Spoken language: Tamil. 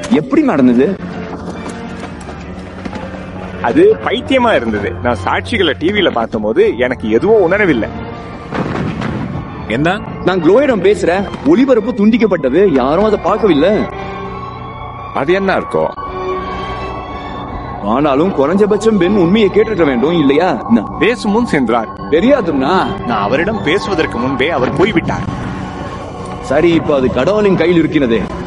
எப்படி நடந்தது? அது பைத்தியமா இருந்தது. நான் சாட்சிகளை டிவியில பார்த்தபோது எனக்கு எதுவும் உணரவில்லை. என்ன? நான் குளோயிடம் பேசுறேன். ஒளிபரப்பு துண்டிக்கப்பட்டது, யாரும் அதை பார்க்கவில்லை. அது என்ன இருக்கும்? ஆனாலும் குறைஞ்சபட்சம் பெண் உண்மையை கேட்டிருக்க வேண்டும் இல்லையா? பேசும் முன் சென்றார். தெரியாதுன்னா நான் அவரிடம் பேசுவதற்கு முன்பே அவர் போய்விட்டார். சரி, இப்ப அது கடவுளின் கையில் இருக்கிறது.